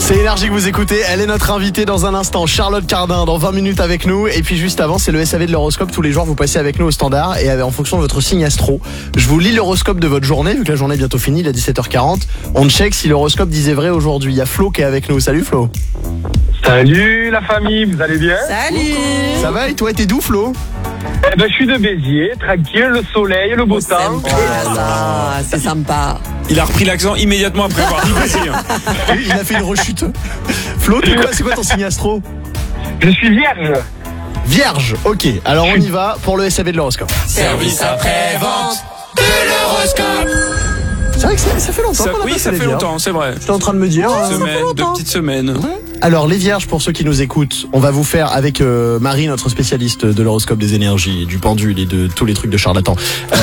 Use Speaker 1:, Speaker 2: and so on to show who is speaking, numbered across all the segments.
Speaker 1: C'est Énergie que vous écoutez, elle est notre invitée dans un instant, Charlotte Cardin, dans 20 minutes avec nous. Et puis juste avant, c'est le SAV de l'horoscope. Tous les jours, vous passez avec nous au standard et en fonction de votre signe astro, je vous lis l'horoscope de votre journée, vu que la journée est bientôt finie, il est 17h40. On check si l'horoscope disait vrai aujourd'hui. Il y a Flo qui est avec nous. Salut Flo.
Speaker 2: Salut la famille, vous allez bien?
Speaker 3: Salut.
Speaker 1: Ça va et toi, t'es d'où Flo?
Speaker 2: Eh ben, je suis de Béziers, tranquille, le soleil, le beau temps.
Speaker 3: C'est sympa.
Speaker 4: Il a repris l'accent immédiatement après avoir dit brésilien.
Speaker 1: Il a fait une rechute. Flo, c'est quoi ton signe astro?
Speaker 2: Je suis vierge.
Speaker 1: Vierge, ok. Alors on y va pour le SAV de l'horoscope.
Speaker 4: Service après-vente de l'horoscope.
Speaker 1: C'est vrai que ça fait longtemps qu'on a
Speaker 4: Oui,
Speaker 1: passé
Speaker 4: ça
Speaker 1: les
Speaker 4: fait
Speaker 1: vierges.
Speaker 4: longtemps, c'est vrai.
Speaker 1: J'étais en train de me dire.
Speaker 4: Deux petites semaines.
Speaker 1: Alors les vierges, pour ceux qui nous écoutent, on va vous faire avec Marie, notre spécialiste de l'horoscope des énergies, du pendule et de tous les trucs de charlatan.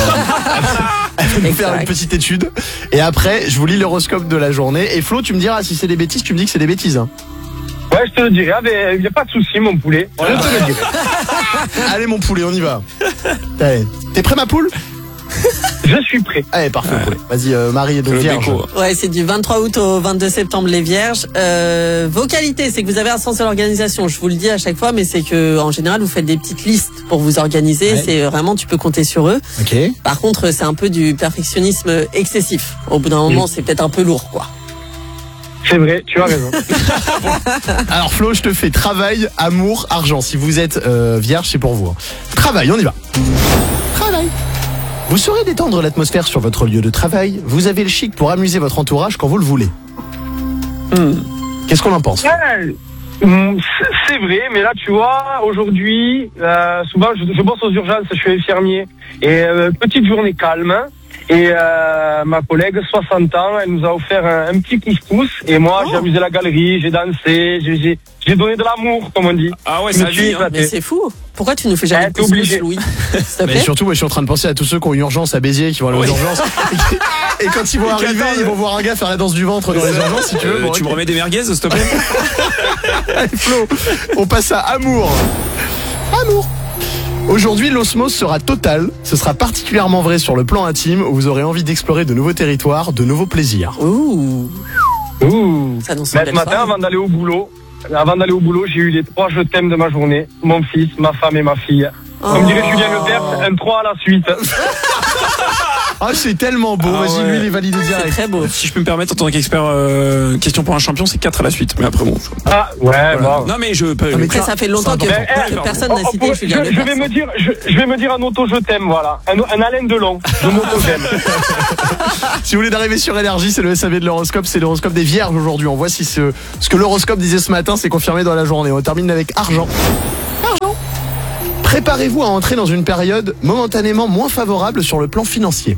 Speaker 1: Elle va nous faire une petite étude. Et après, je vous lis l'horoscope de la journée. Et Flo, tu me diras si c'est des bêtises, tu me dis que c'est des bêtises. Hein.
Speaker 2: Ouais, je te le dirai, il n'y a pas de souci mon poulet. Je te le dirai.
Speaker 1: Allez mon poulet, on y va. Allez. T'es prêt ma poule?
Speaker 2: Je suis prêt.
Speaker 1: Allez, parfait poulet. Vas-y Marie est donc vierge.
Speaker 3: Ouais, c'est du 23 août au 22 septembre les vierges. Vos qualités, c'est que vous avez un sens de l'organisation. Je vous le dis à chaque fois, mais c'est que en général vous faites des petites listes pour vous organiser. Ouais. C'est vraiment, tu peux compter sur eux.
Speaker 1: Ok.
Speaker 3: Par contre, c'est un peu du perfectionnisme excessif. Au bout d'un moment, c'est peut-être un peu lourd, quoi.
Speaker 2: C'est vrai, tu as raison.
Speaker 1: Alors Flo, je te fais travail, amour, argent. Si vous êtes vierge, c'est pour vous. Hein. Travail, on y va. Travail. Vous saurez détendre l'atmosphère sur votre lieu de travail. Vous avez le chic pour amuser votre entourage quand vous le voulez. Qu'est-ce qu'on en pense?
Speaker 2: C'est vrai, mais là tu vois, aujourd'hui, souvent je bosse aux urgences, je suis infirmier. Et petite journée calme. Et ma collègue, 60 ans, elle nous a offert un petit couscous. Et moi, j'ai amusé la galerie, j'ai dansé, j'ai donné de l'amour, comme on dit.
Speaker 4: Ah ouais, ça vie, hein.
Speaker 3: Mais c'est fou. Pourquoi tu nous fais jamais de couscous, Louis?
Speaker 1: Mais surtout, moi, je suis en train de penser à tous ceux qui ont une urgence à Béziers, qui vont aller aux urgences. Et quand ils vont arriver, ils vont voir un gars faire la danse du ventre dans les urgences, si tu veux.
Speaker 4: Tu me remets des merguez, s'il te plaît?
Speaker 1: Allez, Flo, on passe à amour. Amour. Aujourd'hui, l'osmose sera totale. Ce sera particulièrement vrai sur le plan intime, où vous aurez envie d'explorer de nouveaux territoires, de nouveaux plaisirs.
Speaker 3: Ouh.
Speaker 2: Ça nous ce matin, avant d'aller au boulot, j'ai eu les 3 je t'aime de ma journée. Mon fils, ma femme et ma fille. Comme dirait Julien Lepers, un 3 à la suite.
Speaker 1: Ah, c'est tellement beau. Vas-y, lui, il est validé direct.
Speaker 3: C'est très beau.
Speaker 4: Si je peux me permettre, en tant qu'expert question pour un champion, c'est 4 à la suite. Mais après, bon.
Speaker 2: Ah, ouais, bon.
Speaker 4: Non, mais je peux.
Speaker 3: Après, ça fait longtemps que personne n'a cité Julien Lepers.
Speaker 2: Je vais me dire un auto je t'aime, voilà. Un Alain Delon. Je m'auto-j'aime.
Speaker 1: Si vous voulez d'arriver sur Énergie, c'est le SAV de l'horoscope, c'est l'horoscope des vierges aujourd'hui. On voit si ce que l'horoscope disait ce matin, c'est confirmé dans la journée. On termine avec argent. Argent. Préparez-vous à entrer dans une période momentanément moins favorable sur le plan financier.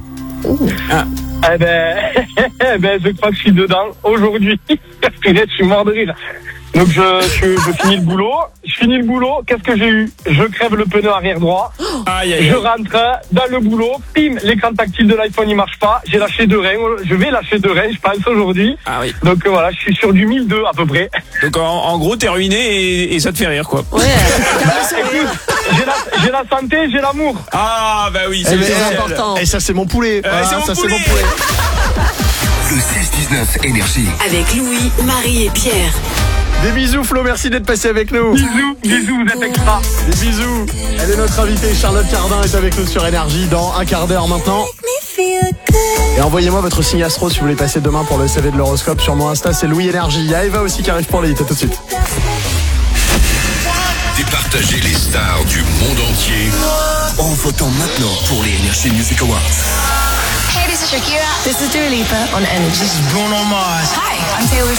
Speaker 2: Eh ben, je crois que je suis dedans aujourd'hui. Je suis mort de rire. Donc je finis le boulot. Qu'est-ce que j'ai eu? Je crève le pneu arrière droit. Je rentre dans le boulot. Pim, l'écran tactile de l'iPhone il marche pas. J'ai lâché 2 reins. Je vais lâcher 2 reins, je pense aujourd'hui.
Speaker 4: Ah oui.
Speaker 2: Donc voilà, je suis sur du 1002 à peu près.
Speaker 4: Donc en gros, t'es ruiné et ça te fait rire, quoi.
Speaker 3: Ouais.
Speaker 2: J'ai la santé, j'ai l'amour.
Speaker 4: Ah bah oui, c'est
Speaker 3: important.
Speaker 1: Et ça, c'est mon poulet.
Speaker 4: C'est mon poulet.
Speaker 5: Le 6-19 Énergie.
Speaker 6: Avec Louis, Marie et Pierre.
Speaker 1: Des bisous Flo, merci d'être passé avec nous.
Speaker 2: Bisous, vous êtes extra.
Speaker 1: Des bisous. Elle est notre invitée, Charlotte Cardin est avec nous sur Énergie dans un quart d'heure maintenant. Et envoyez-moi votre signe astro si vous voulez passer demain pour le SAV de l'horoscope sur mon Insta, c'est Louis Énergie. Il y a Eva aussi qui arrive pour les hits, à tout de suite.
Speaker 5: Départagez les stars du monde entier en votant maintenant pour les Energy Music Awards.
Speaker 7: Hey, this is Shakira.
Speaker 6: This is Dua Lipa on Energy.
Speaker 7: This is Bruno Mars.
Speaker 6: Hi, I'm Taylor